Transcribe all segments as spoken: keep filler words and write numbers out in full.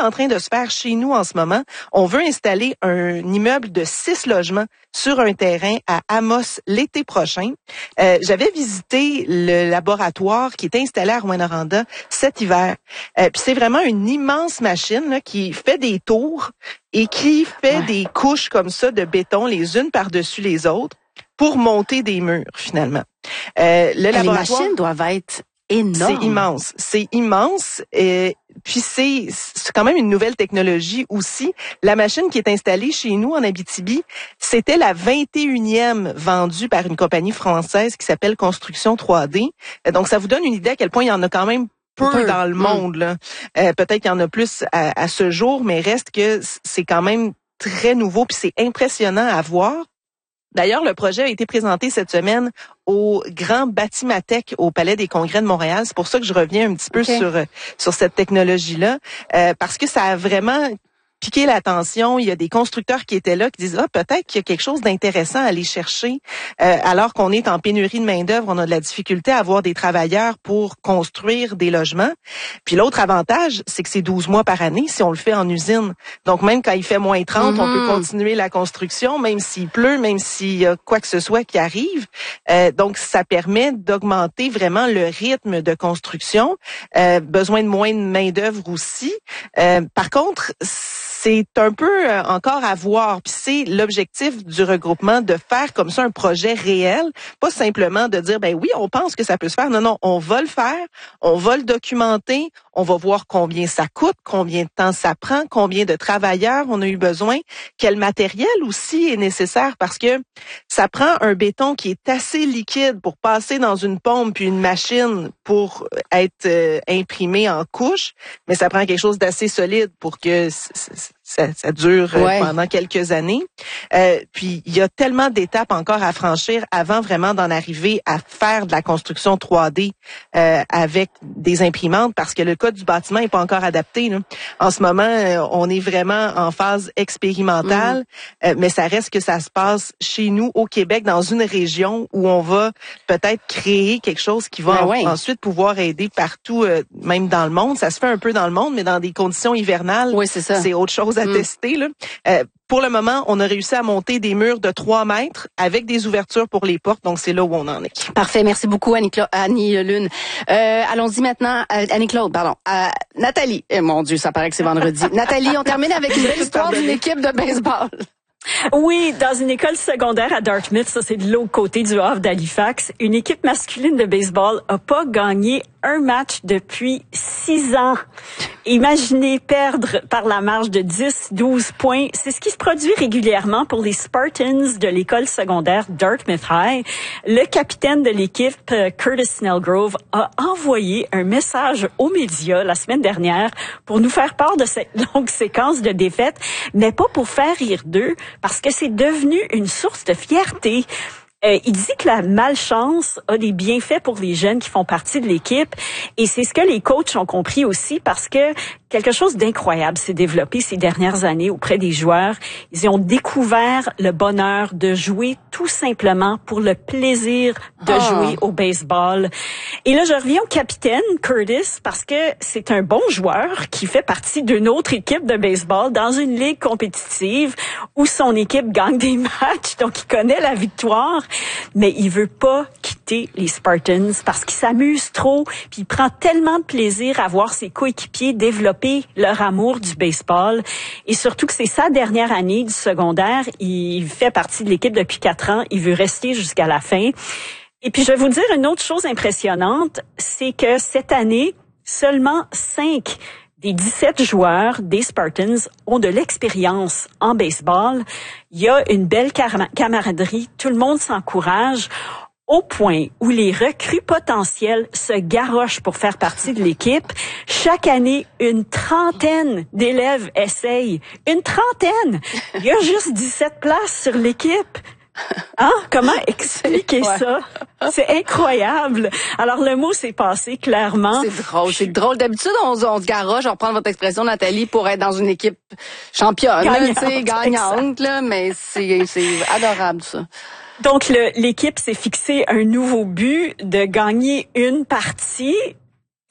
en train de se faire chez nous en ce moment. On veut installer un immeuble de six logements sur un terrain à Amos l'été prochain. Euh, j'avais visité le laboratoire qui est installé à Rouyn-Noranda cet hiver. Euh, puis c'est vraiment une immense machine là, qui fait des tours et qui fait ouais. des couches comme ça de béton les unes par-dessus les autres pour monter des murs finalement. Euh, le et laboratoire, les machines doivent être énormes. C'est immense, c'est immense. Et puis c'est, c'est quand même une nouvelle technologie aussi. La machine qui est installée chez nous en Abitibi, c'était la vingt et unième vendue par une compagnie française qui s'appelle Construction trois D. Donc ça vous donne une idée à quel point il y en a quand même peu, peu. dans le monde. Là. Euh, peut-être qu'il y en a plus à, à ce jour, mais reste que c'est quand même très nouveau puis c'est impressionnant à voir. D'ailleurs, le projet a été présenté cette semaine au Grand Batimatech au Palais des Congrès de Montréal. C'est pour ça que je reviens un petit peu okay. sur sur cette technologie-là, euh, parce que ça a vraiment piqué l'attention. Il y a des constructeurs qui étaient là qui disent ah peut-être qu'il y a quelque chose d'intéressant à aller chercher, euh, alors qu'on est en pénurie de main d'œuvre, on a de la difficulté à avoir des travailleurs pour construire des logements. Puis l'autre avantage, c'est que c'est douze mois par année si on le fait en usine. Donc même quand il fait moins trente, mm-hmm. on peut continuer la construction, même s'il pleut, même s'il y a quoi que ce soit qui arrive. Euh, donc ça permet d'augmenter vraiment le rythme de construction. Euh, besoin de moins de main d'œuvre aussi. Euh, par contre, c'est un peu euh, encore à voir. Puis c'est l'objectif du regroupement de faire comme ça un projet réel, pas simplement de dire ben oui, on pense que ça peut se faire. Non, non, on va le faire, on va le documenter, on va voir combien ça coûte, combien de temps ça prend, combien de travailleurs on a eu besoin, quel matériel aussi est nécessaire parce que ça prend un béton qui est assez liquide pour passer dans une pompe puis une machine pour être euh, imprimé en couches, mais ça prend quelque chose d'assez solide pour que c- c- Ça, ça dure ouais. pendant quelques années. Euh, puis, il y a tellement d'étapes encore à franchir avant vraiment d'en arriver à faire de la construction trois D euh, avec des imprimantes parce que le code du bâtiment n'est pas encore adapté. Là. En ce moment, euh, on est vraiment en phase expérimentale, mmh. euh, mais ça reste que ça se passe chez nous au Québec, dans une région où on va peut-être créer quelque chose qui va en, ouais. ensuite pouvoir aider partout, euh, même dans le monde. Ça se fait un peu dans le monde, mais dans des conditions hivernales, oui, c'est ça. C'est autre chose à mmh. tester. Là. Euh, pour le moment, on a réussi à monter des murs de trois mètres avec des ouvertures pour les portes. Donc, c'est là où on en est. Parfait. Merci beaucoup, Annie-Claude, Annie Lune. Euh, allons-y maintenant. Euh, Annie-Claude, pardon. Euh, Nathalie. Eh, mon Dieu, ça paraît que c'est vendredi. Nathalie, on termine avec une belle histoire d'une équipe de baseball. Oui, dans une école secondaire à Dartmouth, ça c'est de l'autre côté du havre d'Halifax, une équipe masculine de baseball a pas gagné un match depuis six ans. Imaginez perdre par la marge de dix, douze points. C'est ce qui se produit régulièrement pour les Spartans de l'école secondaire Dartmouth High. Le capitaine de l'équipe, Curtis Snellgrove, a envoyé un message aux médias la semaine dernière pour nous faire part de cette longue séquence de défaites, mais pas pour faire rire d'eux, parce que c'est devenu une source de fierté. Euh, il dit que la malchance a des bienfaits pour les jeunes qui font partie de l'équipe et c'est ce que les coachs ont compris aussi parce que quelque chose d'incroyable s'est développé ces dernières années auprès des joueurs. Ils ont découvert le bonheur de jouer tout simplement pour le plaisir de oh. jouer au baseball. Et là, je reviens au capitaine Curtis parce que c'est un bon joueur qui fait partie d'une autre équipe de baseball dans une ligue compétitive où son équipe gagne des matchs, donc il connaît la victoire. Mais il veut pas quitter les Spartans parce qu'il s'amuse trop, puis il prend tellement de plaisir à voir ses coéquipiers développer leur amour du baseball. Et surtout que c'est sa dernière année du secondaire. Il fait partie de l'équipe depuis quatre ans. Il veut rester jusqu'à la fin. Et puis, je vais vous dire une autre chose impressionnante, c'est que cette année, seulement cinq des dix-sept joueurs des Spartans ont de l'expérience en baseball. Il y a une belle car- camaraderie. Tout le monde s'encourage au point où les recrues potentielles se garochent pour faire partie de l'équipe. Chaque année, une trentaine d'élèves essayent. Une trentaine! Il y a juste dix-sept places sur l'équipe. Hein? Comment expliquer ouais. ça? C'est incroyable. Alors, le mot s'est passé clairement. C'est drôle, c'est drôle. D'habitude, on, on se garoche, on reprend votre expression, Nathalie, pour être dans une équipe championne, gagnante, tu sais, gagnante, là, mais c'est, c'est adorable, ça. Donc, le, l'équipe s'est fixé un nouveau but de gagner une partie.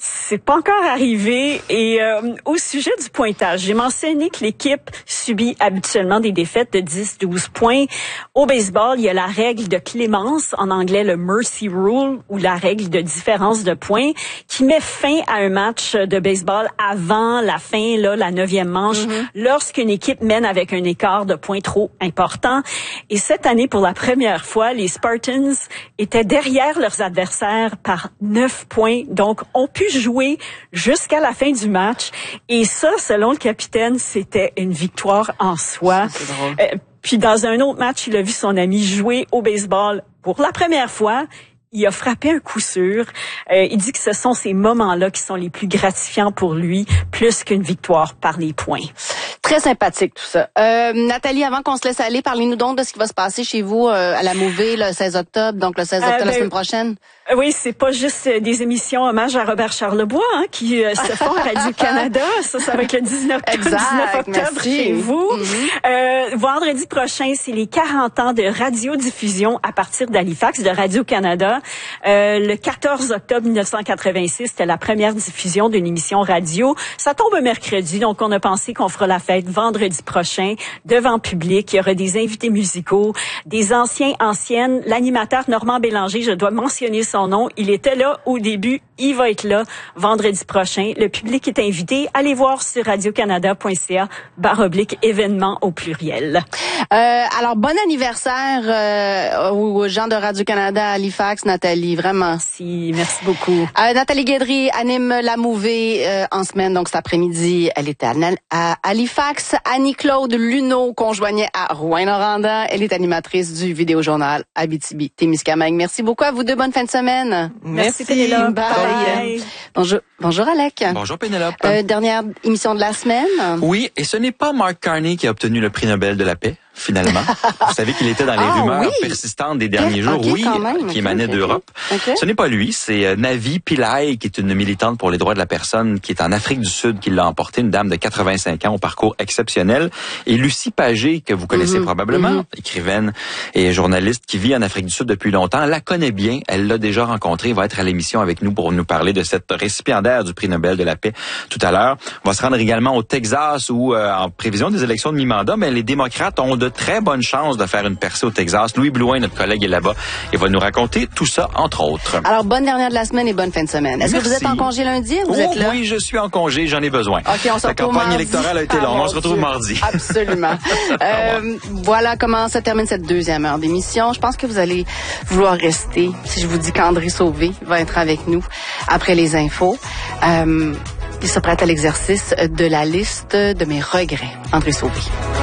C'est pas encore arrivé. Et euh, au sujet du pointage, j'ai mentionné que l'équipe subit habituellement des défaites de dix à douze points. Au baseball, il y a la règle de clémence, en anglais le mercy rule, ou la règle de différence de points, qui met fin à un match de baseball avant la fin, là, la neuvième manche, mm-hmm. lorsqu'une équipe mène avec un écart de points trop important. Et cette année, pour la première fois, les Spartans étaient derrière leurs adversaires par neuf points, donc ont pu jouer jusqu'à la fin du match. Et ça, selon le capitaine, c'était une victoire en soi. C'est drôle. Euh, puis dans un autre match, il a vu son ami jouer au baseball pour la première fois. Il a frappé un coup sûr. Euh, il dit que ce sont ces moments-là qui sont les plus gratifiants pour lui, plus qu'une victoire par les points. Très sympathique tout ça. Euh, Nathalie, avant qu'on se laisse aller, parlez-nous donc de ce qui va se passer chez vous euh, à la Mouvée le seize octobre, donc le seize octobre euh, ben, la semaine prochaine. Euh, oui, c'est pas juste des émissions hommage à Robert Charlebois hein, qui euh, se font à Radio-Canada. Ça, ça va être le dix-neuf, exact, dix-neuf octobre merci. Chez vous. Mm-hmm. Euh, vendredi prochain, c'est les quarante ans de radiodiffusion à partir d'Halifax, de Radio-Canada. Euh, le quatorze octobre mille neuf cent quatre-vingt-six, c'était la première diffusion d'une émission radio. Ça tombe mercredi, donc on a pensé qu'on fera la fête vendredi prochain devant public. Il y aura des invités musicaux, des anciens, anciennes. L'animateur Normand Bélanger, je dois mentionner son nom. Il était là au début. Il va être là vendredi prochain. Le public est invité. Allez voir sur radiocanada.ca barre oblique événement au pluriel. Euh, alors, bon anniversaire euh, aux gens de Radio-Canada à Halifax, Nathalie. Vraiment. Merci, merci beaucoup. Euh, Nathalie Guédry anime la Mouvée euh, en semaine, donc cet après-midi, elle était à, à Halifax. Annie-Claude Luneau, qu'on joignait à Rouyn-Noranda. Elle est animatrice du Vidéojournal Abitibi-Témiscamingue. Merci beaucoup à vous deux. Bonne fin de semaine. Merci, Pénélope. Bye. Bye. Bonjour, bonjour Alec. Bonjour Pénélope. Euh, dernière émission de la semaine. Oui, et ce n'est pas Mark Carney qui a obtenu le prix Nobel de la paix. Finalement. Vous savez qu'il était dans les ah, rumeurs oui. persistantes des derniers jours, okay, oui, même, qui émanaient okay, d'Europe. okay. Ce n'est pas lui, c'est Navi Pillay, qui est une militante pour les droits de la personne, qui est en Afrique du Sud, qui l'a emporté, une dame de quatre-vingt-cinq ans au parcours exceptionnel. Et Lucie Pagé, que vous connaissez mm-hmm. probablement, mm-hmm. écrivaine et journaliste qui vit en Afrique du Sud depuis longtemps, la connaît bien, elle l'a déjà rencontrée, va être à l'émission avec nous pour nous parler de cette récipiendaire du prix Nobel de la paix tout à l'heure. On va se rendre également au Texas où, euh, en prévision des élections de mi-mandat, mais les démocrates ont de très bonnes chances de faire une percée au Texas. Louis Blouin, notre collègue, est là-bas et va nous raconter tout ça, entre autres. Alors, bonne dernière de la semaine et bonne fin de semaine. Est-ce Merci. que vous êtes en congé lundi ou vous oh, êtes là? Oui, je suis en congé, j'en ai besoin. OK, on se La campagne mardi. électorale a été ah, longue. On se retrouve Dieu. mardi. Absolument. euh, voilà comment se termine cette deuxième heure d'émission. Je pense que vous allez vouloir rester si je vous dis qu'André Sauvé va être avec nous après les infos. Euh, il se prête à l'exercice de la liste de mes regrets. André Sauvé.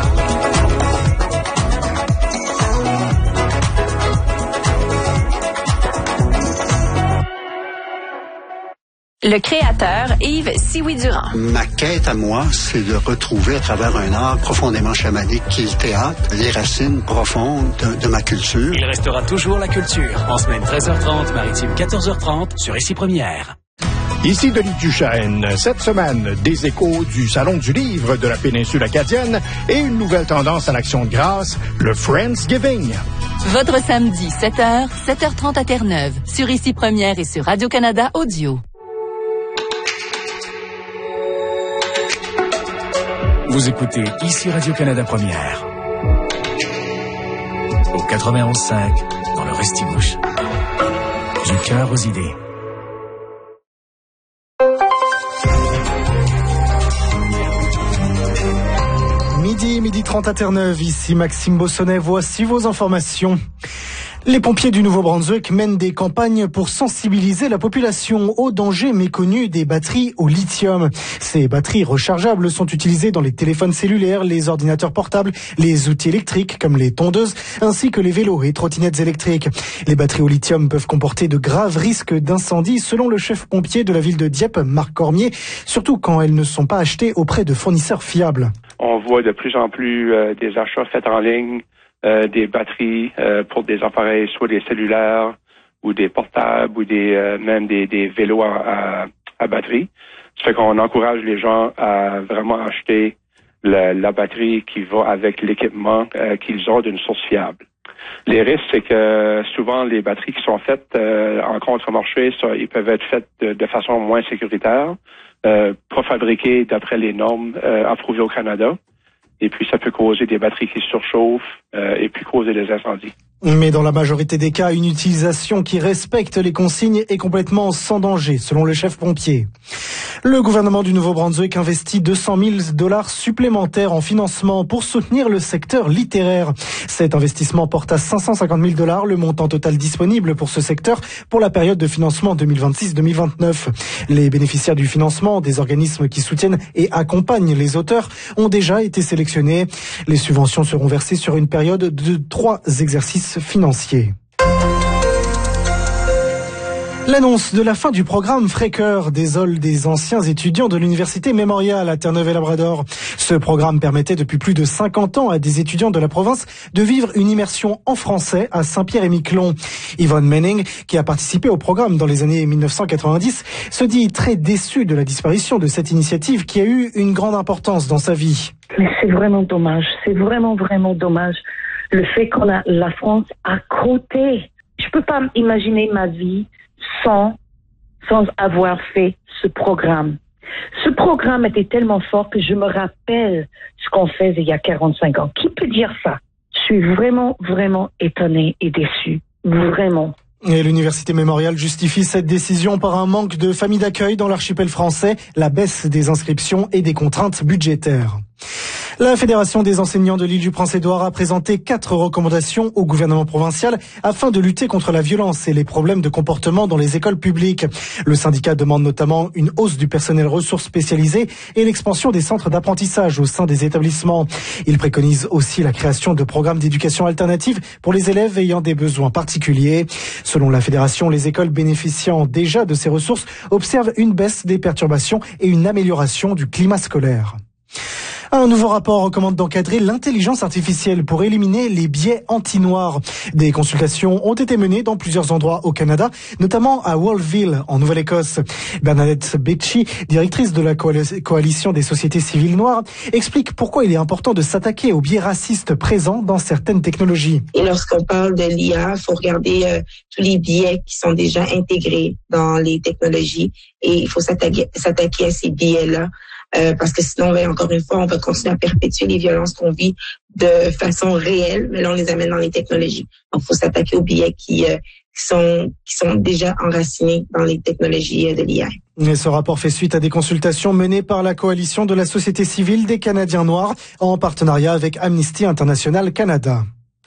Le créateur Yves Sioui-Durand. Ma quête à moi, c'est de retrouver à travers un art profondément chamanique qui est le théâtre, les racines profondes de, de ma culture. Il restera toujours la culture. En semaine treize heures trente, maritime quatorze heures trente, sur Ici Première. Ici Denis Duchesne. Cette semaine, des échos du Salon du Livre de la péninsule acadienne et une nouvelle tendance à l'Action de grâce, le Friendsgiving. Votre samedi, sept heures, sept heures trente à Terre-Neuve, sur Ici Première et sur Radio-Canada Audio. Vous écoutez Ici Radio-Canada Première. Au quatre-vingt-onze cinq, dans le Restigouche. Du cœur aux idées. Midi, midi trente à Terre-Neuve, ici Maxime Bossonnet, voici vos informations. Les pompiers du Nouveau-Brunswick mènent des campagnes pour sensibiliser la population aux dangers méconnus des batteries au lithium. Ces batteries rechargeables sont utilisées dans les téléphones cellulaires, les ordinateurs portables, les outils électriques comme les tondeuses, ainsi que les vélos et trottinettes électriques. Les batteries au lithium peuvent comporter de graves risques d'incendie, selon le chef pompier de la ville de Dieppe, Marc Cormier, surtout quand elles ne sont pas achetées auprès de fournisseurs fiables. On voit de plus en plus euh, des achats faits en ligne, Euh, des batteries euh, pour des appareils, soit des cellulaires ou des portables ou des euh, même des, des vélos à, à, à batterie. Ça fait qu'on encourage les gens à vraiment acheter la, la batterie qui va avec l'équipement euh, qu'ils ont d'une source fiable. Les risques, c'est que souvent les batteries qui sont faites euh, en contre-marché, ça, ils peuvent être faites de, de façon moins sécuritaire, euh, pas fabriquées d'après les normes euh, approuvées au Canada. Et puis, ça peut causer des batteries qui surchauffent euh, et puis causer des incendies. Mais dans la majorité des cas, une utilisation qui respecte les consignes est complètement sans danger, selon le chef pompier. Le gouvernement du Nouveau-Brunswick investit deux cent mille dollars supplémentaires en financement pour soutenir le secteur littéraire. Cet investissement porte à cinq cent cinquante mille dollars le montant total disponible pour ce secteur pour la période de financement deux mille vingt-six deux mille vingt-neuf. Les bénéficiaires du financement, des organismes qui soutiennent et accompagnent les auteurs, ont déjà été sélectionnés. Les subventions seront versées sur une période de trois exercices financiers. L'annonce de la fin du programme Frecker désole des anciens étudiants de l'Université Memorial à Terre-Neuve-et-Labrador. Ce programme permettait depuis plus de cinquante ans à des étudiants de la province de vivre une immersion en français à Saint-Pierre-et-Miquelon. Yvonne Manning, qui a participé au programme dans les années mille neuf cent quatre-vingt-dix, se dit très déçue de la disparition de cette initiative qui a eu une grande importance dans sa vie. Mais c'est vraiment dommage, c'est vraiment, vraiment dommage. Le fait qu'on a la France à côté. Je peux pas imaginer ma vie sans, sans avoir fait ce programme. Ce programme était tellement fort que je me rappelle ce qu'on faisait il y a quarante-cinq ans. Qui peut dire ça? Je suis vraiment, vraiment étonnée et déçue. Vraiment. Et l'Université Memorial justifie cette décision par un manque de familles d'accueil dans l'archipel français, la baisse des inscriptions et des contraintes budgétaires. La Fédération des enseignants de l'île du Prince-Édouard a présenté quatre recommandations au gouvernement provincial afin de lutter contre la violence et les problèmes de comportement dans les écoles publiques. Le syndicat demande notamment une hausse du personnel ressources spécialisées et l'expansion des centres d'apprentissage au sein des établissements. Il préconise aussi la création de programmes d'éducation alternative pour les élèves ayant des besoins particuliers. Selon la Fédération, les écoles bénéficiant déjà de ces ressources observent une baisse des perturbations et une amélioration du climat scolaire. Un nouveau rapport recommande d'encadrer l'intelligence artificielle pour éliminer les biais anti-noirs. Des consultations ont été menées dans plusieurs endroits au Canada, notamment à Wolfville, en Nouvelle-Écosse. Bernadette Becci, directrice de la Coalition des sociétés civiles noires, explique pourquoi il est important de s'attaquer aux biais racistes présents dans certaines technologies. Et lorsqu'on parle de l'I A, il faut regarder euh, tous les biais qui sont déjà intégrés dans les technologies et il faut s'attaquer, s'attaquer à ces biais-là. Euh, parce que sinon, ben, encore une fois, on va continuer à perpétuer les violences qu'on vit de façon réelle, mais là, on les amène dans les technologies. Donc, il faut s'attaquer aux biais qui, euh, qui sont qui sont déjà enracinés dans les technologies euh, de l'I A. Et ce rapport fait suite à des consultations menées par la coalition de la société civile des Canadiens noirs en partenariat avec Amnesty International Canada.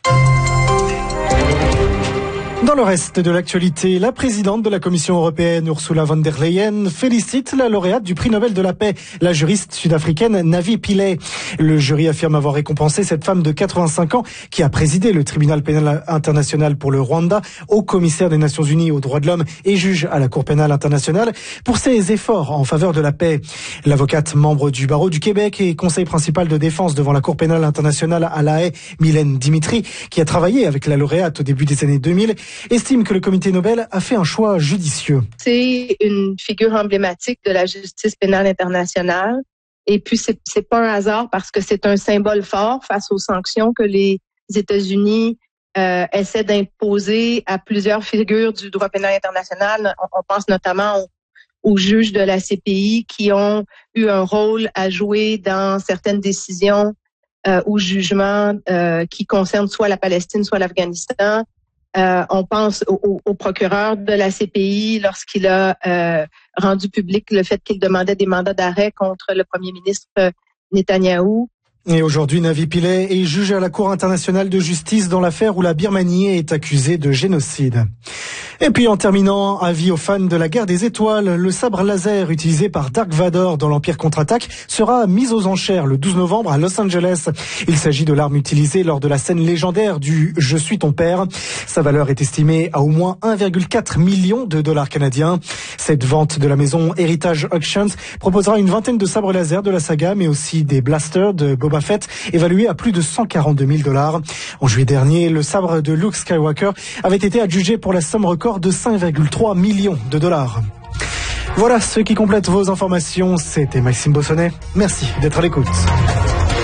Dans le reste de l'actualité, la présidente de la Commission européenne, Ursula von der Leyen, félicite la lauréate du prix Nobel de la paix, la juriste sud-africaine Navi Pillay. Le jury affirme avoir récompensé cette femme de quatre-vingt-cinq ans qui a présidé le tribunal pénal international pour le Rwanda, haut commissaire des Nations Unies aux droits de l'homme et juge à la Cour pénale internationale, pour ses efforts en faveur de la paix. L'avocate membre du barreau du Québec et conseil principal de défense devant la Cour pénale internationale à La Haye, Mylène Dimitri, qui a travaillé avec la lauréate au début des années deux mille, estime que le comité Nobel a fait un choix judicieux. C'est une figure emblématique de la justice pénale internationale. Et puis, c'est, c'est pas un hasard parce que c'est un symbole fort face aux sanctions que les États-Unis euh, essaient d'imposer à plusieurs figures du droit pénal international. On, on pense notamment aux, aux juges de la C P I qui ont eu un rôle à jouer dans certaines décisions euh, ou jugements euh, qui concernent soit la Palestine, soit l'Afghanistan. Euh, on pense au, au, au procureur de la C P I lorsqu'il a euh, rendu public le fait qu'il demandait des mandats d'arrêt contre le premier ministre euh, Netanyahou. Et aujourd'hui, Navi Pillay est jugée à la Cour internationale de justice dans l'affaire où la Birmanie est accusée de génocide. Et puis en terminant, avis aux fans de la guerre des étoiles, le sabre laser utilisé par Dark Vador dans l'Empire contre-attaque sera mis aux enchères le douze novembre à Los Angeles. Il s'agit de l'arme utilisée lors de la scène légendaire du « Je suis ton père ». Sa valeur est estimée à au moins un virgule quatre million de dollars canadiens. Cette vente de la maison Heritage Auctions proposera une vingtaine de sabres laser de la saga, mais aussi des blasters de Boba Fett évalués à plus de cent quarante-deux mille dollars. En juillet dernier, le sabre de Luke Skywalker avait été adjugé pour la somme record de cinq virgule trois millions de dollars. Voilà ce qui complète vos informations. C'était Maxime Bossonnet. Merci d'être à l'écoute.